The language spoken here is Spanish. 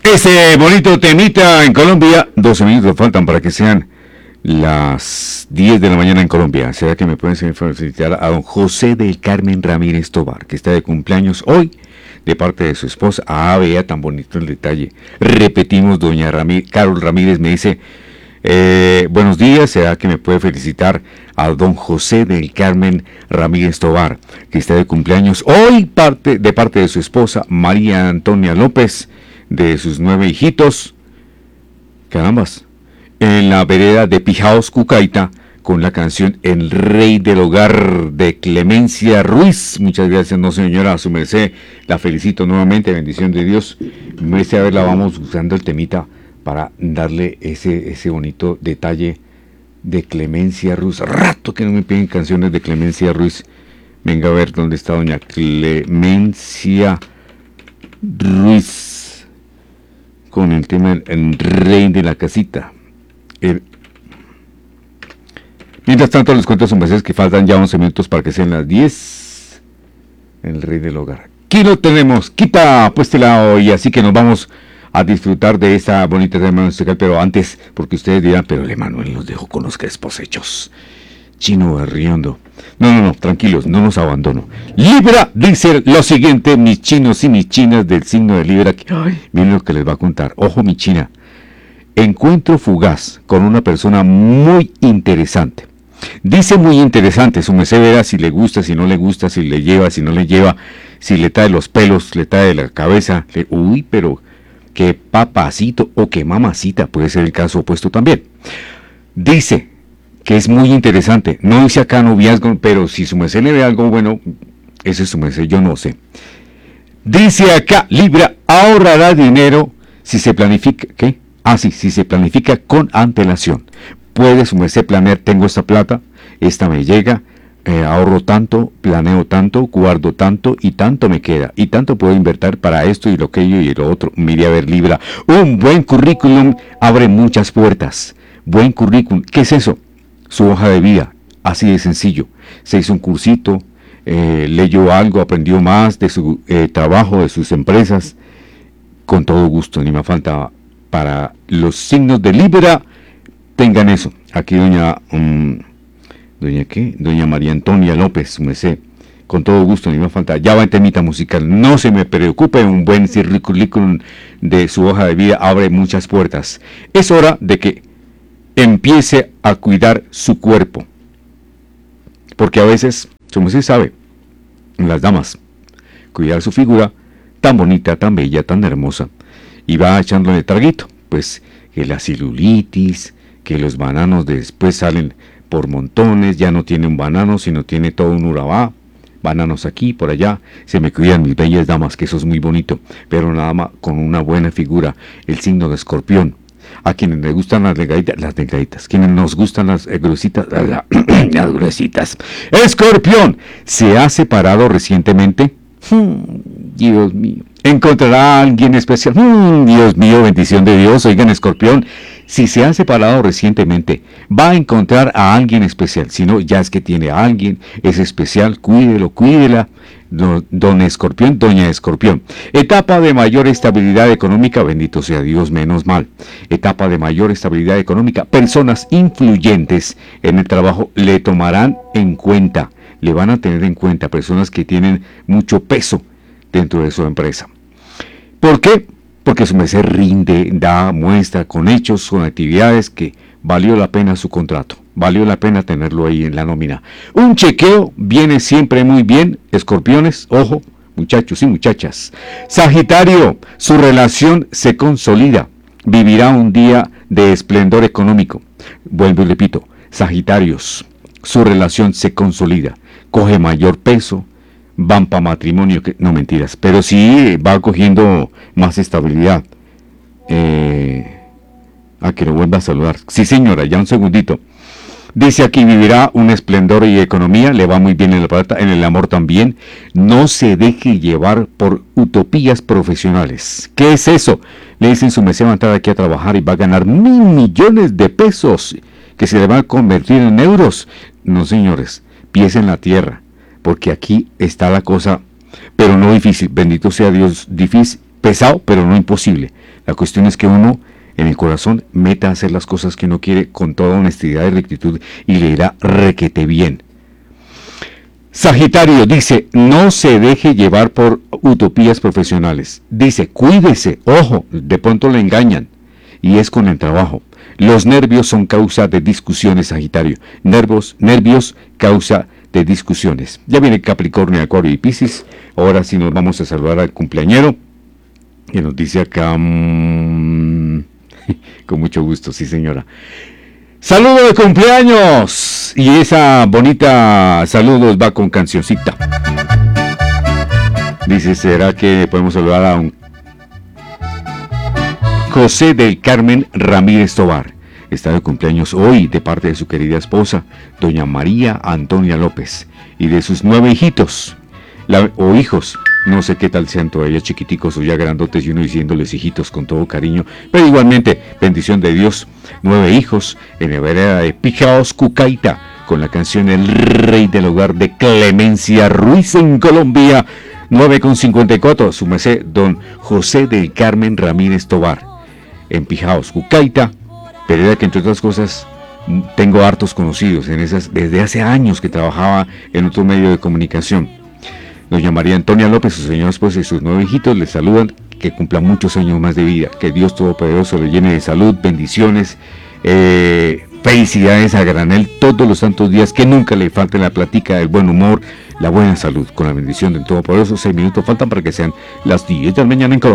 Ese bonito temita en Colombia. 12 minutos faltan para que sean las 10 de la mañana en Colombia. ¿Será que me pueden felicitar a don José del Carmen Ramírez Tobar, que está de cumpleaños hoy, de parte de su esposa? Ah, vea, tan bonito el detalle. Repetimos, doña Carol Ramírez me dice, buenos días, ¿será que me puede felicitar a don José del Carmen Ramírez Tobar, que está de cumpleaños hoy, de parte de su esposa María Antonia López, de sus 9 hijitos, carambas, en la vereda de Pijaos, Cucaita, con la canción El Rey del Hogar de Clemencia Ruiz? Muchas gracias, no señora, a su merced, la felicito nuevamente, bendición de Dios. A ver, la vamos usando el temita para darle ese bonito detalle de Clemencia Ruiz. Rato que no me piden canciones de Clemencia Ruiz. Venga a ver dónde está doña Clemencia Ruiz con el tema El Rey de la Casita. Mientras tanto les cuento a sus mercedes que faltan ya 11 minutos para que sean las 10. El Rey del Hogar. Aquí lo tenemos, quita puéstela hoy, así que nos vamos a disfrutar de esta bonita tema musical, pero antes, porque ustedes dirán, pero el Emanuel nos dejó con los crespos hechos. Chino Berriondo. No, tranquilos, no nos abandono. Libra dice lo siguiente, mis chinos y mis chinas del signo de Libra. Miren lo que les va a contar. Ojo, mi china. Encuentro fugaz con una persona muy interesante. Dice muy interesante, su merced verá si le gusta, si no le gusta, si le lleva, si no le lleva, si le trae los pelos, le trae la cabeza. Uy, pero qué papacito o qué mamacita, puede ser el caso opuesto también. Dice que es muy interesante, no dice acá noviazgo, pero si su merced le ve algo bueno, ese es su merced, yo no sé. Dice acá, Libra, ahorrará dinero si se planifica, ¿qué? Si se planifica con antelación. Puede su merced planear, tengo esta plata, esta me llega, ahorro tanto, planeo tanto, guardo tanto y tanto me queda. Y tanto puedo invertir para esto y lo que y lo otro. Mire a ver, Libra, un buen currículum abre muchas puertas. Buen currículum, ¿qué es eso? Su hoja de vida, así de sencillo. Se hizo un cursito, leyó algo, aprendió más de su trabajo, de sus empresas. Con todo gusto, ni me falta. Para los signos de Libra, tengan eso. Aquí doña María Antonia López, me sé, con todo gusto, ni me falta. Ya va en temita musical, no se me preocupe, un buen currículum de su hoja de vida abre muchas puertas. Es hora de que empiece a cuidar su cuerpo, porque a veces, como se sabe, las damas, cuidar su figura tan bonita, tan bella, tan hermosa, y va echándole traguito, pues que la celulitis, que los bananos después salen por montones, ya no tiene un banano, sino tiene todo un urabá, bananos aquí, por allá. Se me cuidan mis bellas damas, que eso es muy bonito, pero nada más con una buena figura, el signo de Escorpión. A quienes les gustan las delgaditas, quienes nos gustan las gruesitas, las gruesitas. Escorpión, ¿se ha separado recientemente? Dios mío. ¿Encontrará a alguien especial? Dios mío, bendición de Dios. Oigan, Escorpión, si se ha separado recientemente, va a encontrar a alguien especial. Si no, ya es que tiene a alguien, es especial, cuídelo, cuídela. Don Escorpión, doña Escorpión. Etapa de mayor estabilidad económica, bendito sea Dios, menos mal. Etapa de mayor estabilidad económica. Personas influyentes en el trabajo le tomarán en cuenta, le van a tener en cuenta, personas que tienen mucho peso dentro de su empresa. ¿Por qué? Porque su merced rinde, da muestra con hechos, con actividades que valió la pena su contrato, valió la pena tenerlo ahí en la nómina. Un chequeo viene siempre muy bien, escorpiones, ojo, muchachos y muchachas. Sagitario, su relación se consolida, vivirá un día de esplendor económico. Vuelvo y repito, Sagitarios, su relación se consolida, coge mayor peso, van para matrimonio, no mentiras, pero sí va cogiendo más estabilidad. A que lo vuelva a saludar. Sí, señora, ya un segundito. Dice aquí, vivirá un esplendor y economía, le va muy bien en la plata, en el amor también. No se deje llevar por utopías profesionales. ¿Qué es eso? Le dicen su merced va a entrar aquí a trabajar y va a ganar 1.000 millones de pesos, que se le van a convertir en euros. No, señores, pies en la tierra, porque aquí está la cosa, pero no difícil, bendito sea Dios, difícil, pesado, pero no imposible. La cuestión es que uno, en el corazón, meta a hacer las cosas que uno quiere con toda honestidad y rectitud y le irá requete bien. Sagitario dice, no se deje llevar por utopías profesionales. Dice, cuídese, ojo, de pronto le engañan. Y es con el trabajo. Los nervios son causa de discusiones, Sagitario. Nervios, causa de discusiones. Ya viene Capricornio, Acuario y Piscis. Ahora sí nos vamos a saludar al cumpleañero. Que nos dice acá, con mucho gusto, sí señora. ¡Saludo de cumpleaños! Y esa bonita saludos va con cancioncita. Dice, ¿será que podemos saludar a un José del Carmen Ramírez Tobar? Está de cumpleaños hoy de parte de su querida esposa, doña María Antonia López, y de sus 9 hijitos, o hijos. No sé qué tal sean todavía chiquiticos o ya grandotes y uno diciéndoles hijitos con todo cariño, pero igualmente, bendición de Dios. 9 hijos en la vereda de Pijaos, Cucaita, con la canción El Rey del Hogar de Clemencia Ruiz en Colombia. 9:54, su merced, don José del Carmen Ramírez Tobar, en Pijaos, Cucaita, vereda que entre otras cosas tengo hartos conocidos en esas, desde hace años que trabajaba en otro medio de comunicación. Doña María Antonia López, su señora esposa y sus 9 hijitos les saludan, que cumplan muchos años más de vida, que Dios Todopoderoso le llene de salud, bendiciones, felicidades a granel todos los santos días, que nunca le falte la plática, el buen humor, la buena salud, con la bendición del Todopoderoso. 6 minutos faltan para que sean las 10 de la mañana en Colombia.